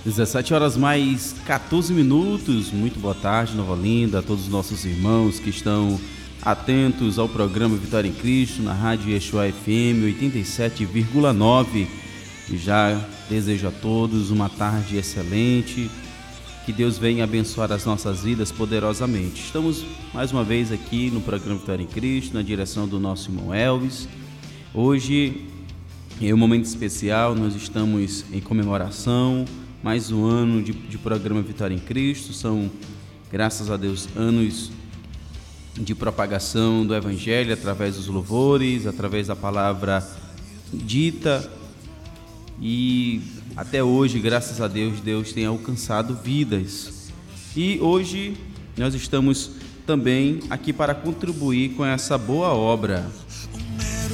17 horas mais 14 minutos. Muito boa tarde, Nova Olinda, a todos os nossos irmãos que estão atentos ao programa Vitória em Cristo na Rádio Yeshua FM 87,9. E já desejo a todos uma tarde excelente, que Deus venha abençoar as nossas vidas poderosamente. Estamos mais uma vez aqui no programa Vitória em Cristo, na direção do nosso irmão Elvis. Hoje é um momento especial, nós estamos em comemoração, mais um ano de programa Vitória em Cristo. São, graças a Deus, anos de propagação do Evangelho através dos louvores, através da palavra dita, e até hoje, graças a Deus, Deus tem alcançado vidas. E hoje nós estamos também aqui para contribuir com essa boa obra.